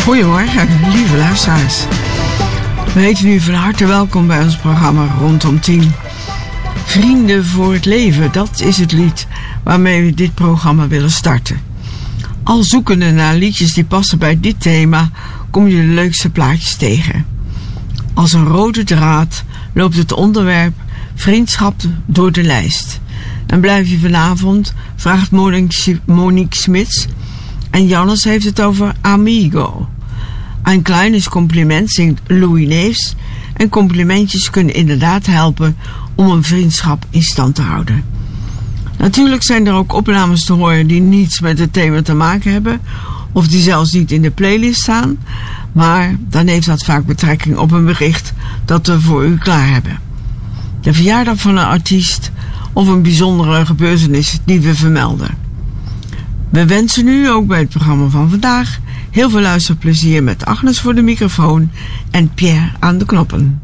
Goedemorgen, lieve luisteraars. We heten u van harte welkom bij ons programma Rondom 10. Vrienden voor het leven, dat is het lied waarmee we dit programma willen starten. Al zoekende naar liedjes die passen bij dit thema, kom je de leukste plaatjes tegen. Als een rode draad loopt het onderwerp vriendschap door de lijst. En blijf je vanavond, vraagt Monique Smits. En Jannes heeft het over amigo. Een kleines compliment zingt Louis Neefs. En complimentjes kunnen inderdaad helpen om een vriendschap in stand te houden. Natuurlijk zijn er ook opnames te horen die niets met het thema te maken hebben. Of die zelfs niet in de playlist staan. Maar dan heeft dat vaak betrekking op een bericht dat we voor u klaar hebben. De verjaardag van een artiest of een bijzondere gebeurtenis die we vermelden. We wensen u ook bij het programma van vandaag heel veel luisterplezier met Agnes voor de microfoon en Pierre aan de knoppen.